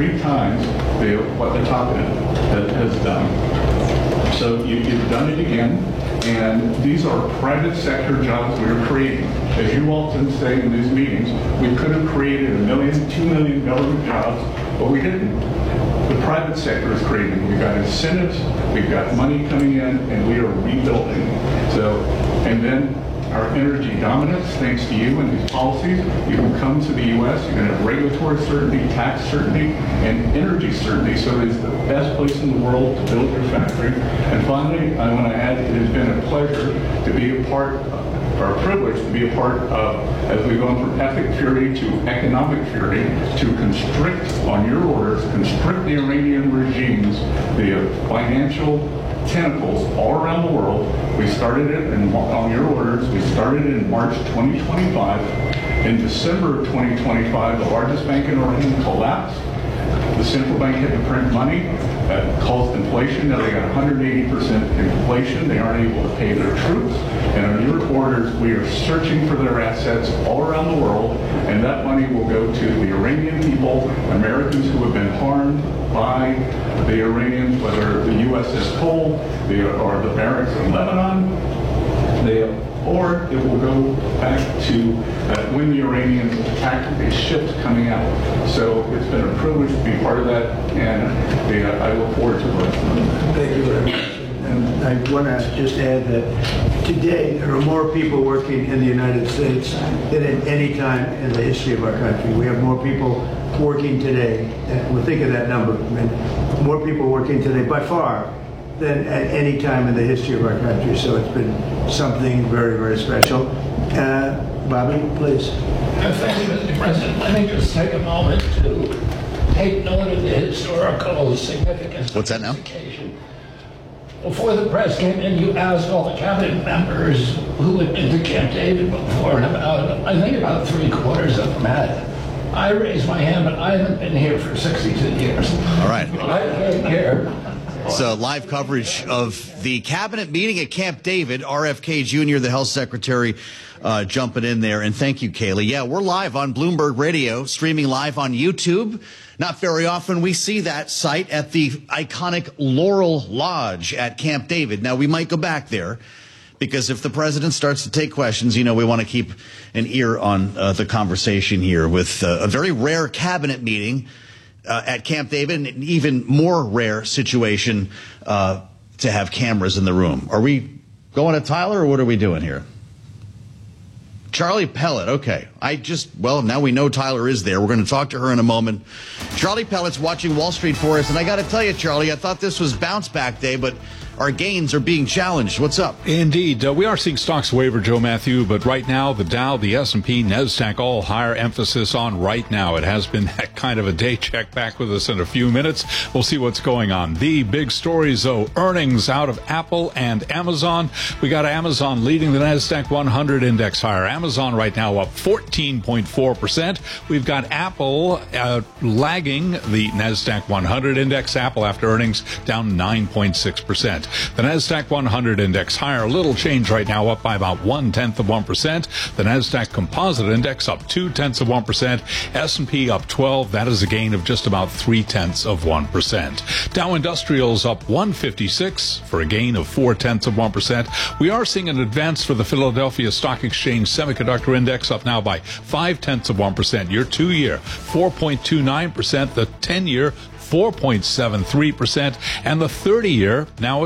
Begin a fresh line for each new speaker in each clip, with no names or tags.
3 times what the top end has done. So you've done it again, and these are private sector jobs we're creating. As you often say in these meetings, we could have created 1 million, 2 million government jobs, but we didn't. The private sector is creating. We've got incentives, we've got money coming in, and we are rebuilding. So, and then our energy dominance, thanks to you and these policies, you can come to the U.S., you're going to have regulatory certainty, tax certainty, and energy certainty. So it's the best place in the world to build your factory. And finally, I want to add, it has been a pleasure to be a part, or a privilege to be a part of, as we've gone from ethnic fury to economic fury, to constrict, on your orders, constrict the Iranian regime's the financial tentacles all around the world. We started it on your orders. We started it in March 2025. In December of 2025, the largest bank in Iran collapsed. The central bank had to print money. That caused inflation. Now they got 180% inflation. They aren't able to pay their troops. And on your orders, we are searching for their assets all around the world, and that money will go to the Iranian people, Americans who have been harmed by the Iranians, whether the USS Cole or the barracks in Lebanon, or it will go back to when the Iranians attacked the ships coming out. So it's been a privilege to be part of that, and I look forward to working with them.
Thank you very much. And I want to just add that today there are more people working in the United States than at any time in the history of our country. We have more people working today, and we'll think of that number, more people working today by far than at any time in the history of our country. So it's been something very, very special. Bobby, please.
Thank you, Mr. President. Let me just take a moment to take note of the historical significance
What's that now?
of this occasion. Before the press came in, you asked all the cabinet members who had been to Camp David before, and I think about 3/4 of them had. I raised my hand, but I haven't been here for 62 years.
All right.
I came here.
So live coverage of the cabinet meeting at Camp David. RFK Jr., the health secretary, jumping in there. And thank you, Kaylee. Yeah, we're live on Bloomberg Radio, streaming live on YouTube. Not very often we see that site at the iconic Laurel Lodge at Camp David. Now, we might go back there, because if the president starts to take questions, you know, we want to keep an ear on the conversation here with a very rare cabinet meeting at Camp David, and an even more rare situation to have cameras in the room. Are we going to Tyler, or what are we doing here? Charlie Pellet, okay. Well, now we know Tyler is there. We're going to talk to her in a moment. Charlie Pellet's watching Wall Street for us, and I got to tell you, Charlie, I thought this was bounce back day, but our gains are being challenged. What's up?
Indeed. We are seeing stocks waver, Joe Matthew, but right now the Dow, the S&P, NASDAQ, all higher emphasis on right now. It has been that kind of a day. Check back with us in a few minutes. We'll see what's going on. The big stories, though, earnings out of Apple and Amazon. We got Amazon leading the NASDAQ 100 index higher. Amazon right now up 14.4%. We've got Apple lagging the NASDAQ 100 index. Apple after earnings down 9.6%. The NASDAQ 100 index higher, a little change right now, up by about 0.1%. The NASDAQ composite index up 0.2%. S&P up 12. That is a gain of just about 0.3%. Dow Industrials up 156 for a gain of 0.4%. We are seeing an advance for the Philadelphia Stock Exchange Semiconductor Index, up now by 0.5%. Your 2-year 4.29%. The 10-year 4.73%, and the 30-year now at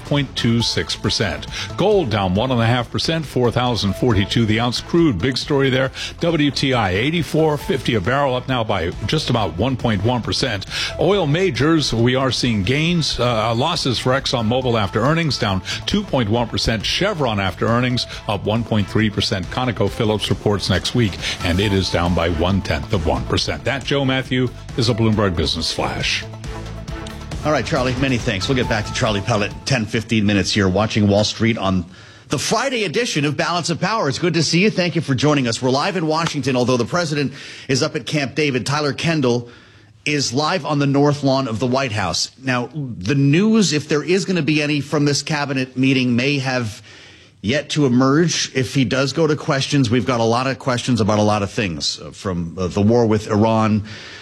5.26%. Gold down 1.5%, 4,042 the ounce. Crude, big story there. WTI 84.50 a barrel, up now by just about 1.1%. Oil majors, we are seeing gains, losses for ExxonMobil after earnings, down 2.1%. Chevron after earnings up 1.3%. ConocoPhillips reports next week, and it is down by 0.1%. That, Joe Matthew, is a Bloomberg Business Flash.
All right, Charlie, many thanks. We'll get back to Charlie Pellet 10, 15 minutes here, watching Wall Street on the Friday edition of Balance of Power. It's good to see you. Thank you for joining us. We're live in Washington, although the president is up at Camp David. Tyler Kendall is live on the north lawn of the White House. Now, the news, if there is going to be any from this cabinet meeting, may have yet to emerge. If he does go to questions, we've got a lot of questions about a lot of things, from the war with Iran